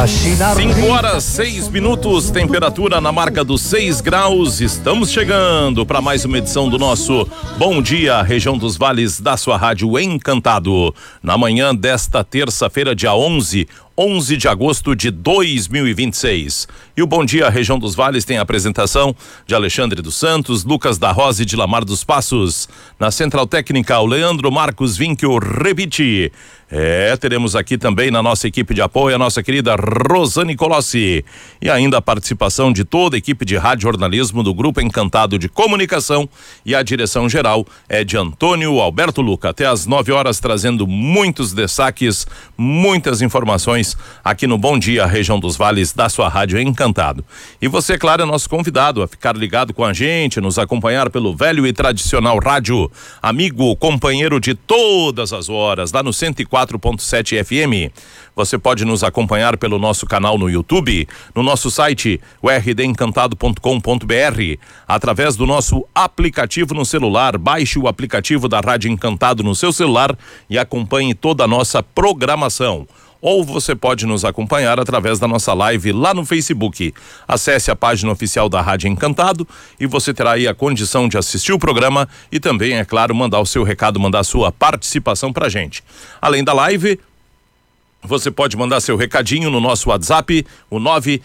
Na China. 5 horas 6 minutos, temperatura na marca dos 6 graus. Estamos chegando para mais uma edição do nosso Bom Dia, região dos vales da sua rádio Encantado. Na manhã desta terça-feira, dia 11 de agosto de 2026. E o Bom Dia Região dos Vales tem a apresentação de Alexandre dos Santos, Lucas da Rosa e de Lamar dos Passos. Na Central Técnica, o Leandro Marcos Vinck, Rebite. Teremos aqui também na nossa equipe de apoio a nossa querida Rosane Colossi. E ainda a participação de toda a equipe de rádio jornalismo do Grupo Encantado de Comunicação, e a direção geral é de Antônio Alberto Luca. Até às 9 horas, trazendo muitos destaques, muitas informações aqui no Bom Dia Região dos Vales da sua rádio Encantado. E você, claro, é nosso convidado a ficar ligado com a gente, nos acompanhar pelo velho e tradicional rádio, amigo, companheiro de todas as horas, lá no 104.7 FM. Você pode nos acompanhar pelo nosso canal no YouTube, no nosso site, o rdencantado.com.br, através do nosso aplicativo no celular. Baixe o aplicativo da Rádio Encantado no seu celular e acompanhe toda a nossa programação. Ou você pode nos acompanhar através da nossa live lá no Facebook. Acesse a página oficial da Rádio Encantado e você terá aí a condição de assistir o programa e também, é claro, mandar o seu recado, mandar a sua participação pra gente. Além da live, você pode mandar seu recadinho no nosso WhatsApp, o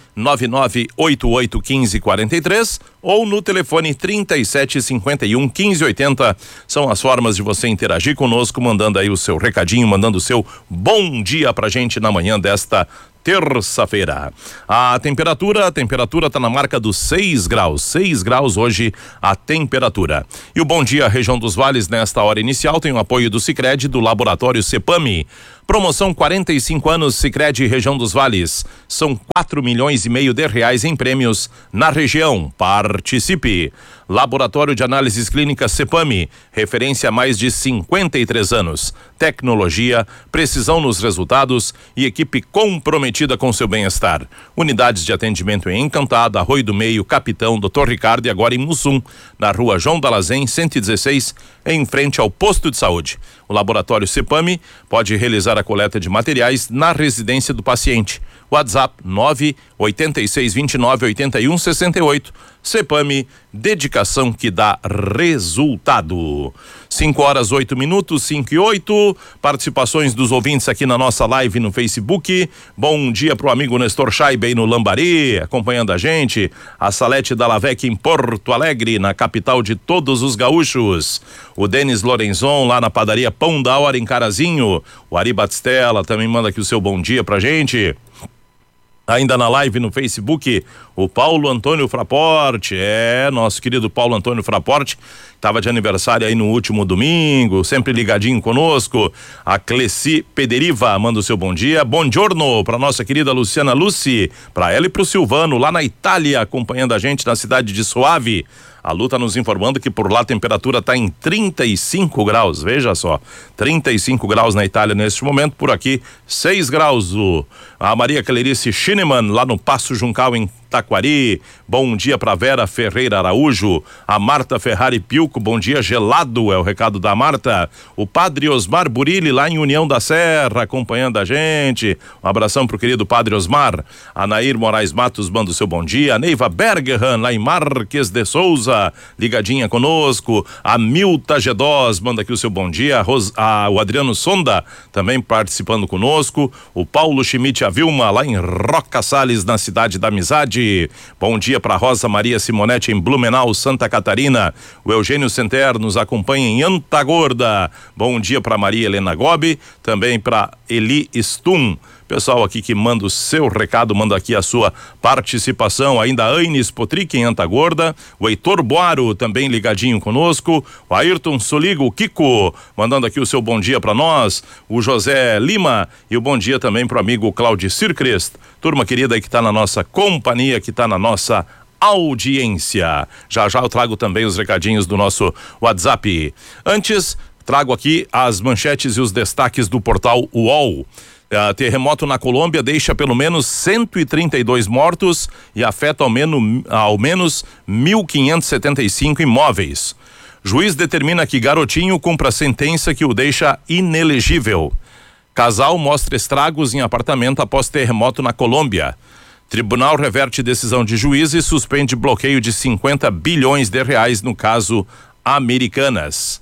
999881543, ou no telefone 3751-1580. São as formas de você interagir conosco, mandando aí o seu recadinho, mandando o seu bom dia pra gente na manhã desta terça-feira. A temperatura tá na marca dos 6 graus. 6 graus hoje a temperatura. E o Bom Dia Região dos Vales nesta hora inicial tem o apoio do Sicredi, do Laboratório Cepami. Promoção 45 anos Sicredi Região dos Vales. São 4,5 milhões de reais em prêmios na região. Participe. Laboratório de Análises Clínicas Cepami, referência há mais de 53 anos. Tecnologia, precisão nos resultados e equipe comprometida com seu bem-estar. Unidades de atendimento em Encantado, Arroio do Meio, Capitão, Dr. Ricardo e agora em Mussum, na rua João Dalazen, 116, em frente ao posto de saúde. O Laboratório Cepami pode realizar a coleta de materiais na residência do paciente. WhatsApp 986298168. Cepami, dedicação que dá resultado. 5 horas 8 minutos, 5 e 8. Participações dos ouvintes aqui na nossa live no Facebook. Bom dia pro amigo Nestor Scheibe aí no Lambari, acompanhando a gente. A Salete da Lavec em Porto Alegre, na capital de todos os gaúchos. O Denis Lorenzon lá na padaria Pão da Hora em Carazinho. O Ari Batistella também manda aqui o seu bom dia pra gente. Ainda na live no Facebook, o Paulo Antônio Fraporte, nosso querido Paulo Antônio Fraporte, estava de aniversário aí no último domingo, sempre ligadinho conosco. A Cleci Pederiva manda o seu bom dia. Bom giorno para nossa querida Luciana Luci, para ela e pro Silvano, lá na Itália, acompanhando a gente na cidade de Soave. A Lu tá nos informando que por lá a temperatura está em 35 graus, veja só, 35 graus na Itália neste momento, por aqui 6 graus. A Maria Clerice Schinemann, lá no Passo Juncal em Taquari, bom dia para Vera Ferreira Araújo. A Marta Ferrari Pilco, bom dia gelado, é o recado da Marta. O Padre Osmar Burilli, lá em União da Serra, acompanhando a gente. Um abração pro querido Padre Osmar. A Nair Moraes Matos manda o seu bom dia. A Neiva Bergerhan, lá em Marques de Souza, ligadinha conosco. A Milta Gedós manda aqui o seu bom dia. O Adriano Sonda também participando conosco. O Paulo Schmidt, a Vilma, lá em Roca Salles, na cidade da Amizade. Bom dia para Rosa Maria Simonetti em Blumenau, Santa Catarina. O Eugênio Senter nos acompanha em Antagorda. Bom dia para Maria Helena Gobi, também para Eli Stum. Pessoal aqui que manda o seu recado, manda aqui a sua participação. Ainda a Aines Potrick em Antagorda. O Heitor Boaro também ligadinho conosco. O Ayrton Soligo, o Kiko, mandando aqui o seu bom dia para nós. O José Lima e o bom dia também pro amigo Claudicir Crest. Turma querida aí que tá na nossa companhia, que tá na nossa audiência. Já já eu trago também os recadinhos do nosso WhatsApp. Antes, trago aqui as manchetes e os destaques do portal UOL. Terremoto na Colômbia deixa pelo menos 132 mortos e afeta ao menos 1.575 imóveis. Juiz determina que garotinho cumpra sentença que o deixa inelegível. Casal mostra estragos em apartamento após terremoto na Colômbia. Tribunal reverte decisão de juiz e suspende bloqueio de 50 bilhões de reais no caso Americanas.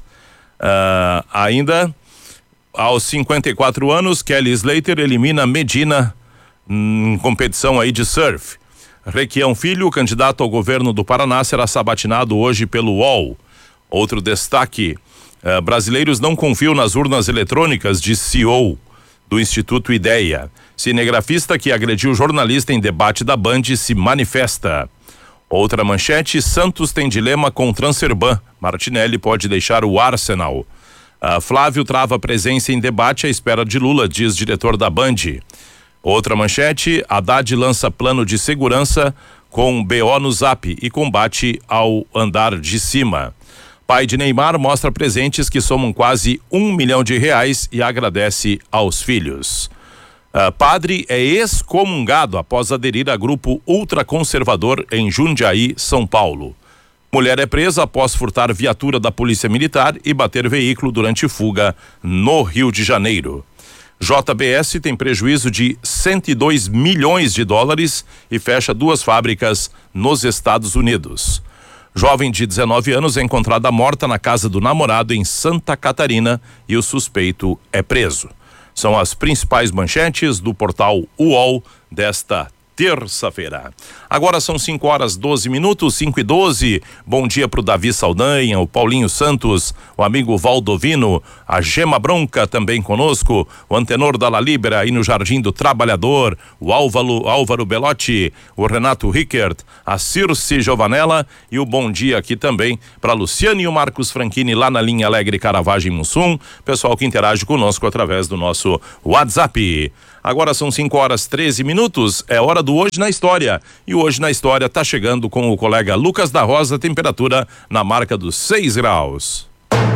Ainda, aos 54 anos, Kelly Slater elimina Medina em competição aí de surf. Requião Filho, candidato ao governo do Paraná, será sabatinado hoje pelo UOL. Outro destaque, brasileiros não confiam nas urnas eletrônicas, diz CEO do Instituto Ideia. Cinegrafista que agrediu jornalista em debate da Band se manifesta. Outra manchete, Santos tem dilema com Transerban. Martinelli pode deixar o Arsenal. Flávio trava presença em debate à espera de Lula, diz diretor da Band. Outra manchete, Haddad lança plano de segurança com BO no Zap e combate ao andar de cima. Pai de Neymar mostra presentes que somam quase R$1 milhão e agradece aos filhos. Padre é excomungado após aderir a grupo ultraconservador em Jundiaí, São Paulo. Mulher é presa após furtar viatura da Polícia Militar e bater veículo durante fuga no Rio de Janeiro. JBS tem prejuízo de $102 milhões e fecha 2 fábricas nos Estados Unidos. Jovem de 19 anos é encontrada morta na casa do namorado em Santa Catarina e o suspeito é preso. São as principais manchetes do portal UOL desta terça-feira. Agora são 5:12, 5:12. Bom dia pro Davi Saldanha, o Paulinho Santos, o amigo Valdovino, a Gema Bronca também conosco, o Antenor da La Libera aí no Jardim do Trabalhador, o Álvaro Belotti, o Renato Rickert, a Circe Giovanella e o bom dia aqui também para Luciane e o Marcos Franchini lá na linha Alegre Caravaggio Mussum, pessoal que interage conosco através do nosso WhatsApp. Agora são 5:13, é hora do Hoje na História. E o Hoje na História tá chegando com o colega Lucas da Rosa, temperatura na marca dos 6 graus.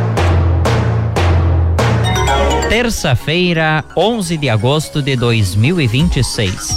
Terça-feira, 11 de agosto de 2026.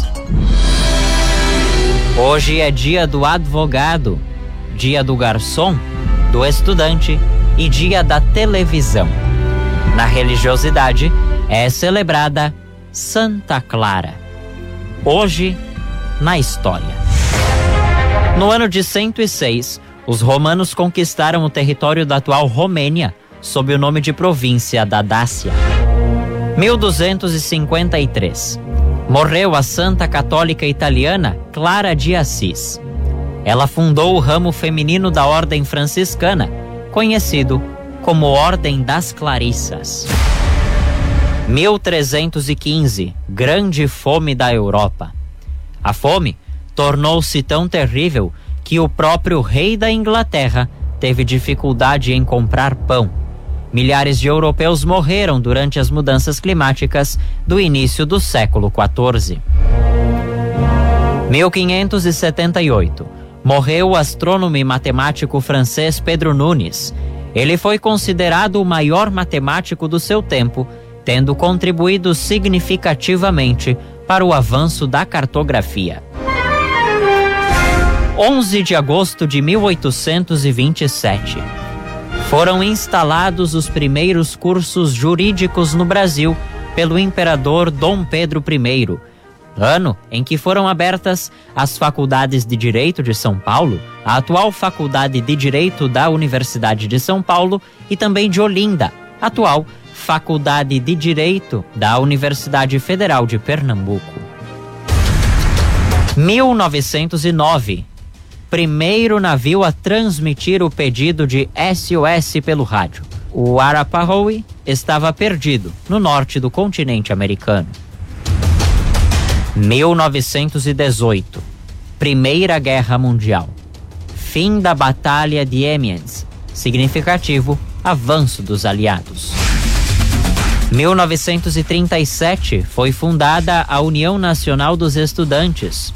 Hoje é dia do advogado, dia do garçom, do estudante e dia da televisão. Na religiosidade, é celebrada Santa Clara. Hoje, na história. No ano de 106, os romanos conquistaram o território da atual Romênia, sob o nome de província da Dácia. 1253. Morreu a santa católica italiana Clara de Assis. Ela fundou o ramo feminino da Ordem Franciscana, conhecido como Ordem das Clarissas. 1315, Grande Fome da Europa. A fome tornou-se tão terrível que o próprio rei da Inglaterra teve dificuldade em comprar pão. Milhares de europeus morreram durante as mudanças climáticas do início do século XIV. 1578. Morreu o astrônomo e matemático francês Pedro Nunes. Ele foi considerado o maior matemático do seu tempo, tendo contribuído significativamente para o avanço da cartografia. 11 de agosto de 1827. Foram instalados os primeiros cursos jurídicos no Brasil pelo imperador Dom Pedro I, ano em que foram abertas as faculdades de Direito de São Paulo, a atual Faculdade de Direito da Universidade de São Paulo e também de Olinda, atual Faculdade de Direito da Universidade Federal de Pernambuco. 1909. Primeiro navio a transmitir o pedido de SOS pelo rádio. O Arapahoe estava perdido no norte do continente americano. 1918. Primeira Guerra Mundial. Fim da Batalha de Amiens. Significativo avanço dos aliados. 1937 foi fundada a União Nacional dos Estudantes.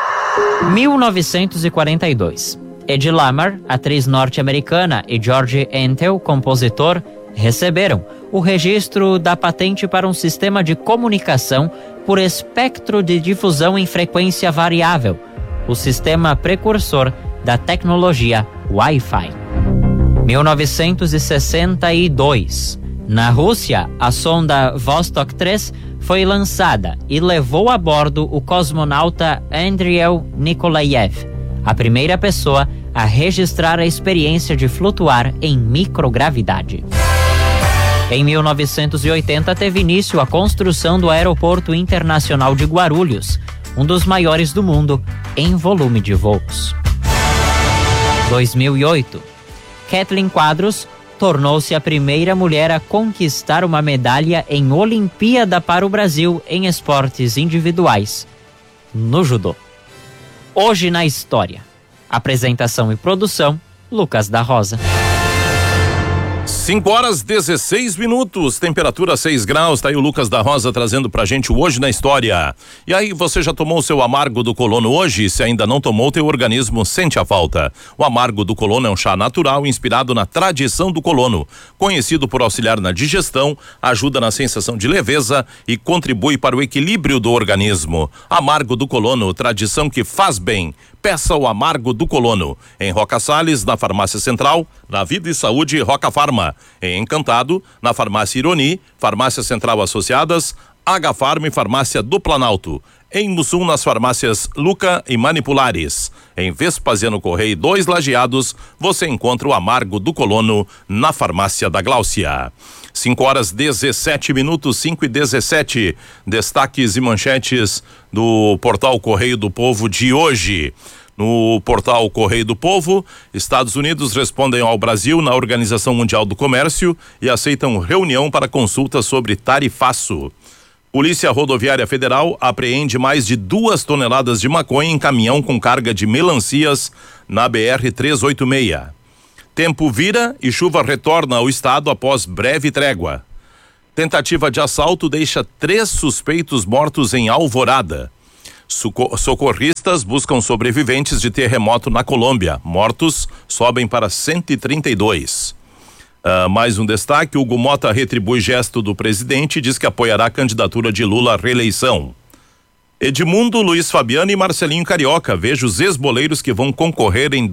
1942. Ed Lamar, atriz norte-americana, e George Entel, compositor, receberam o registro da patente para um sistema de comunicação por espectro de difusão em frequência variável, o sistema precursor da tecnologia Wi-Fi. 1962. Na Rússia, a sonda Vostok 3 foi lançada e levou a bordo o cosmonauta Andrei Nikolaev, a primeira pessoa a registrar a experiência de flutuar em microgravidade. Em 1980, teve início a construção do Aeroporto Internacional de Guarulhos, um dos maiores do mundo em volume de voos. 2008, Kathleen Quadros tornou-se a primeira mulher a conquistar uma medalha em Olimpíada para o Brasil em esportes individuais, no judô. Hoje na história. Apresentação e produção, Lucas da Rosa. 5:16, temperatura 6 graus, tá aí o Lucas da Rosa trazendo pra gente o Hoje na História. E aí, você já tomou o seu amargo do colono hoje? Se ainda não tomou, teu organismo sente a falta. O amargo do colono é um chá natural inspirado na tradição do colono. Conhecido por auxiliar na digestão, ajuda na sensação de leveza e contribui para o equilíbrio do organismo. Amargo do colono, tradição que faz bem. Peça o amargo do colono. Em Roca Salles, na Farmácia Central, na Vida e Saúde Roca Farma. Em Encantado, na Farmácia Ironi, Farmácia Central Associadas, H-Farm e Farmácia do Planalto. Em Mussum, nas farmácias Luca e Manipulares. Em Vespasiano Correia 2 Lajeados, você encontra o amargo do colono na Farmácia da Gláucia. 5:17, 5:17. Destaques e manchetes do Portal Correio do Povo de hoje. No Portal Correio do Povo, Estados Unidos respondem ao Brasil na Organização Mundial do Comércio e aceitam reunião para consulta sobre tarifaço. Polícia Rodoviária Federal apreende mais de 2 toneladas de maconha em caminhão com carga de melancias na BR-386. Tempo vira e chuva retorna ao estado após breve trégua. Tentativa de assalto deixa 3 suspeitos mortos em Alvorada. Socorristas buscam sobreviventes de terremoto na Colômbia. Mortos sobem para 132. Mais um destaque: Hugo Mota retribui gesto do presidente e diz que apoiará a candidatura de Lula à reeleição. Edmundo, Luiz Fabiano e Marcelinho Carioca. Veja os ex-boleiros que vão concorrer em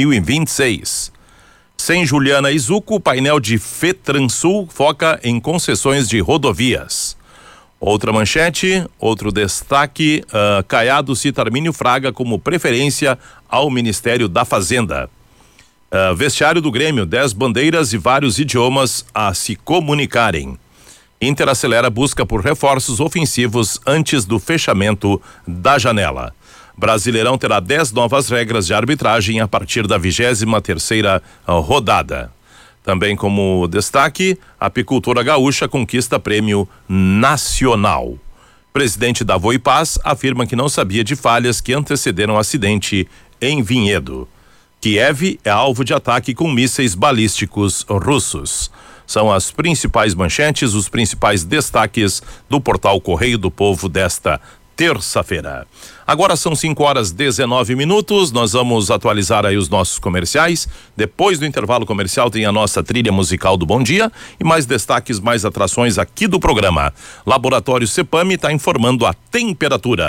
2026. Sem Juliana Izuco, o painel de FETransul foca em concessões de rodovias. Outra manchete, outro destaque, Caiado cita Armínio Fraga como preferência ao Ministério da Fazenda. Vestiário do Grêmio, 10 bandeiras e vários idiomas a se comunicarem. Inter acelera busca por reforços ofensivos antes do fechamento da janela. Brasileirão terá 10 novas regras de arbitragem a partir da 23ª rodada. Também como destaque, a apicultora gaúcha conquista prêmio nacional. Presidente da Voipaz afirma que não sabia de falhas que antecederam o acidente em Vinhedo. Kiev é alvo de ataque com mísseis balísticos russos. São as principais manchetes, os principais destaques do Portal Correio do Povo desta terça-feira. Agora são 5:19, nós vamos atualizar aí os nossos comerciais. Depois do intervalo comercial tem a nossa trilha musical do Bom Dia e mais destaques, mais atrações aqui do programa. Laboratório Cepame está informando a temperatura.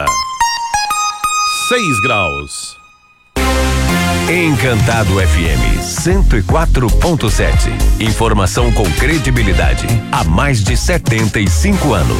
6 graus. Encantado FM 104.7. Informação com credibilidade há mais de 75 anos.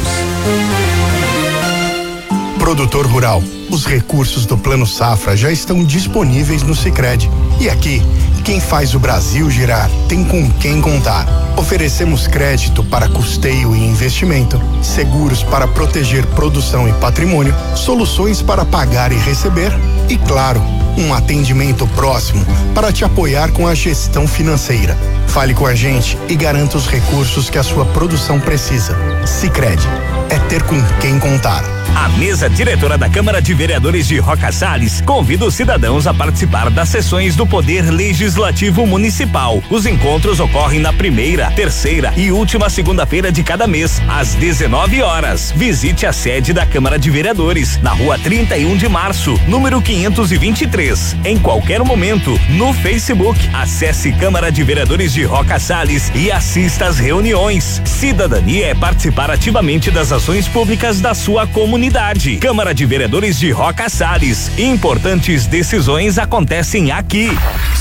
Produtor rural, os recursos do Plano Safra já estão disponíveis no Sicredi. E aqui, quem faz o Brasil girar tem com quem contar. Oferecemos crédito para custeio e investimento, seguros para proteger produção e patrimônio, soluções para pagar e receber e, claro, um atendimento próximo para te apoiar com a gestão financeira. Fale com a gente e garanta os recursos que a sua produção precisa. Sicredi, é ter com quem contar. A mesa diretora da Câmara de Vereadores de Roca Salles convida os cidadãos a participar das sessões do Poder Legislativo Municipal. Os encontros ocorrem na primeira, terceira e última segunda-feira de cada mês, às 19 horas. Visite a sede da Câmara de Vereadores, na rua 31 de março, número 523. Em qualquer momento, no Facebook, acesse Câmara de Vereadores de Roca Salles e assista às reuniões. Cidadania é participar ativamente das ações públicas da sua comunidade. Câmara de Vereadores de Roca Salles. Importantes decisões acontecem aqui.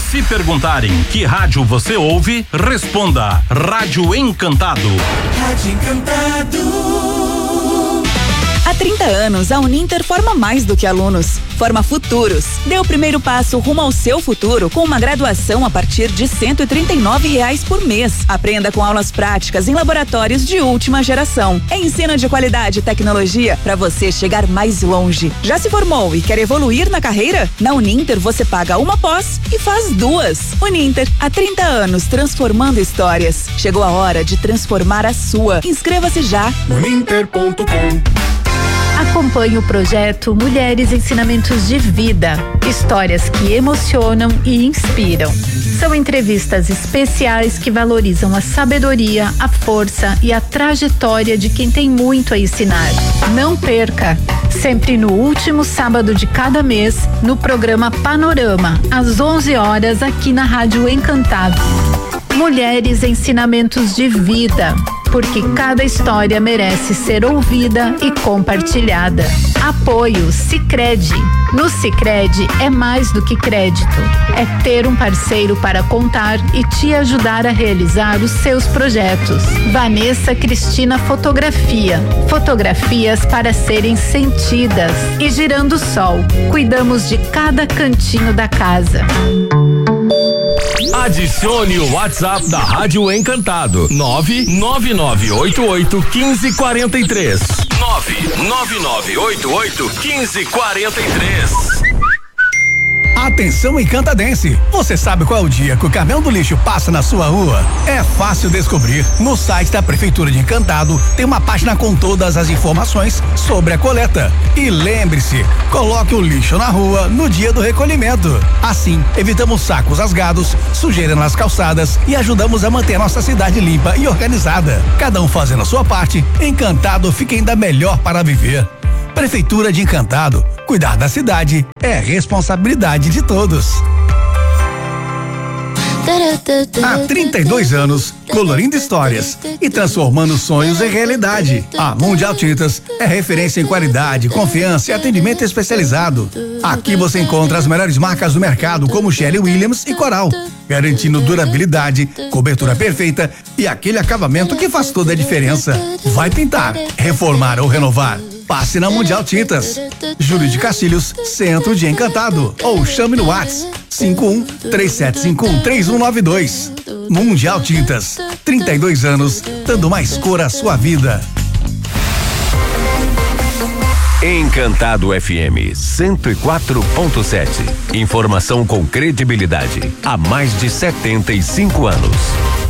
Se perguntarem que rádio você ouve, responda Rádio Encantado. Rádio Encantado. Há 30 anos, a Uninter forma mais do que alunos, forma futuros. Dê o primeiro passo rumo ao seu futuro com uma graduação a partir de R$139 por mês. Aprenda com aulas práticas em laboratórios de última geração. É ensino de qualidade e tecnologia para você chegar mais longe. Já se formou e quer evoluir na carreira? Na Uninter você paga uma pós e faz duas. Uninter, há 30 anos transformando histórias. Chegou a hora de transformar a sua. Inscreva-se já. Uninter.com. Acompanhe o projeto Mulheres Ensinamentos de Vida, histórias que emocionam e inspiram. São entrevistas especiais que valorizam a sabedoria, a força e a trajetória de quem tem muito a ensinar. Não perca! Sempre no último sábado de cada mês, no programa Panorama, às 11 horas, aqui na Rádio Encantado. Mulheres Ensinamentos de Vida, porque cada história merece ser ouvida e compartilhada. Apoio Sicredi. No Sicredi é mais do que crédito, é ter um parceiro para contar e te ajudar a realizar os seus projetos. Vanessa Cristina Fotografia. Fotografias para serem sentidas. E Girando Sol. Cuidamos de cada cantinho da casa. Adicione o WhatsApp da Rádio Encantado. 999881543. 999881543. Atenção encantadense, você sabe qual é o dia que o caminhão do lixo passa na sua rua? É fácil descobrir. No site da Prefeitura de Encantado tem uma página com todas as informações sobre a coleta. E lembre-se, coloque o lixo na rua no dia do recolhimento. Assim, evitamos sacos rasgados, sujeira nas calçadas e ajudamos a manter nossa cidade limpa e organizada. Cada um fazendo a sua parte, Encantado fica ainda melhor para viver. Prefeitura de Encantado, cuidar da cidade é responsabilidade de todos. Há 32 anos, colorindo histórias e transformando sonhos em realidade. A Mundial Tintas é referência em qualidade, confiança e atendimento especializado. Aqui você encontra as melhores marcas do mercado, como Sherwin Williams e Coral, garantindo durabilidade, cobertura perfeita e aquele acabamento que faz toda a diferença. Vai pintar, reformar ou renovar? Passe na Mundial Tintas. Júlio de Castilhos, Centro de Encantado. Ou chame no WhatsApp 5137513192. Mundial Tintas. 32 anos, dando mais cor à sua vida. Encantado FM 104.7. Informação com credibilidade há mais de 75 anos.